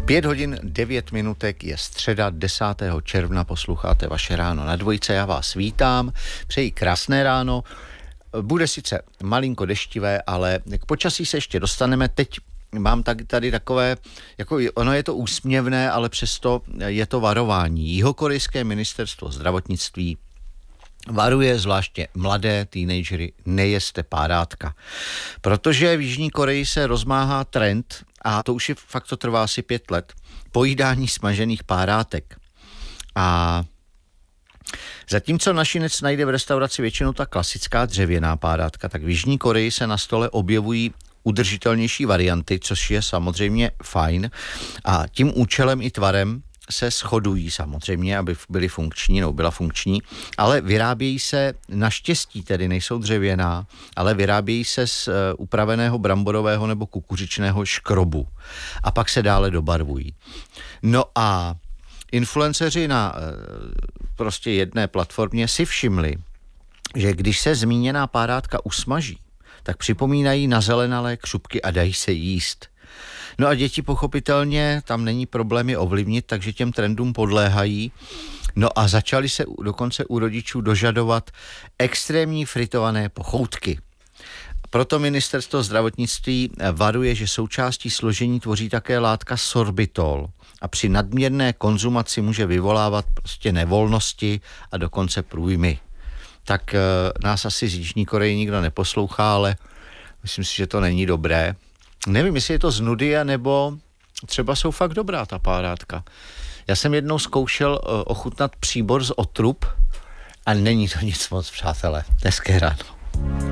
5 hodin 9 minutek je středa 10. června, posloucháte vaše ráno na dvojce, já vás vítám, přeji krásné ráno, bude sice malinko deštivé, ale k počasí se ještě dostaneme, teď mám tady takové, jako ono je to úsměvné, ale přesto je to varování. Jihokorejské ministerstvo zdravotnictví varuje zvláště mladé teenagery, nejeste párátka. Protože v Jižní Koreji se rozmáhá trend, a to už je fakt, to trvá asi 5 let, pojídání smažených párátek. A zatímco našinec najde v restauraci většinou ta klasická dřevěná párátka, tak v Jižní Koreji se na stole objevují udržitelnější varianty, což je samozřejmě fajn. A tím účelem i tvarem se shodují samozřejmě, aby byly funkční, nebo byla funkční, ale vyrábějí se, naštěstí tedy nejsou dřevěná, ale vyrábějí se z upraveného bramborového nebo kukuřičného škrobu. A pak se dále dobarvují. No a influenceři na prostě jedné platformě si všimli, že když se zmíněná párátka usmaží, tak připomínají nazelenalé křupky a dají se jíst. No a děti pochopitelně, tam není problém je ovlivnit, takže těm trendům podléhají. No a začali se dokonce u rodičů dožadovat extrémní fritované pochoutky. Proto ministerstvo zdravotnictví varuje, že součástí složení tvoří také látka sorbitol a při nadměrné konzumaci může vyvolávat prostě nevolnosti a dokonce průjmy. Tak nás asi z Jižní Koreji nikdo neposlouchá, ale myslím si, že to není dobré. Nevím, jestli je to z nudy, nebo třeba jsou fakt dobrá ta párátka. Já jsem jednou zkoušel ochutnat příbor z otrub a není to nic moc, přátelé. Hezké ráno.